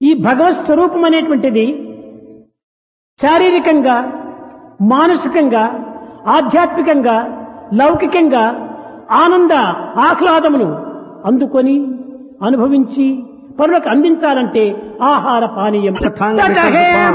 ఈ భగవత్ స్వరూపం అనేటువంటిది శారీరకంగా, మానసికంగా, ఆధ్యాత్మికంగా, లౌకికంగా ఆనంద ఆహ్లాదములు అందుకొని అనుభవించి పరులకు అందించాలంటే ఆహార పానీయం